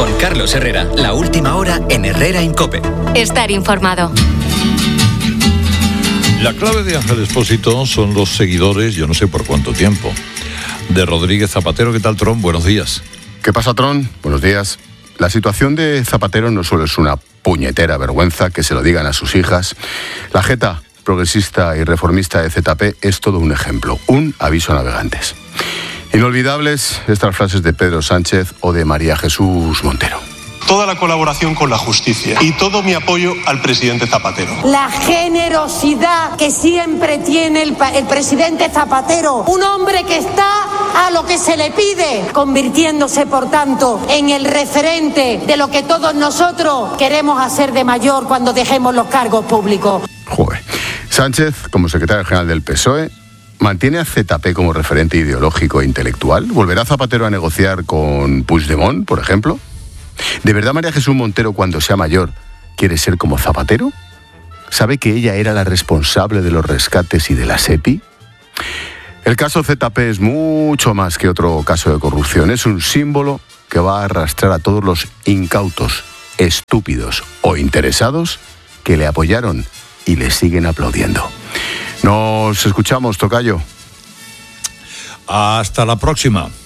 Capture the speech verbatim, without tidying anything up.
Con Carlos Herrera, la última hora en Herrera en COPE. Estar informado. La clave de Ángel Expósito son los seguidores, yo no sé por cuánto tiempo, de Rodríguez Zapatero. ¿Qué tal, Tron? Buenos días. ¿Qué pasa, Tron? Buenos días. La situación de Zapatero no solo es una puñetera vergüenza, que se lo digan a sus hijas. La jeta progresista y reformista de Z P es todo un ejemplo, un aviso a navegantes. Inolvidables estas frases de Pedro Sánchez o de María Jesús Montero. Toda la colaboración con la justicia y todo mi apoyo al presidente Zapatero. La generosidad que siempre tiene el, el presidente Zapatero, un hombre que está a lo que se le pide, convirtiéndose por tanto en el referente de lo que todos nosotros queremos hacer de mayor cuando dejemos los cargos públicos. Joder. Sánchez, como secretario general del P S O E, ¿mantiene a Z P como referente ideológico e intelectual? ¿Volverá Zapatero a negociar con Puigdemont, por ejemplo? ¿De verdad María Jesús Montero, cuando sea mayor, quiere ser como Zapatero? ¿Sabe que ella era la responsable de los rescates y de la SEPI? El caso Z P es mucho más que otro caso de corrupción. Es un símbolo que va a arrastrar a todos los incautos, estúpidos o interesados que le apoyaron y le siguen aplaudiendo. Nos escuchamos, tocayo. Hasta la próxima.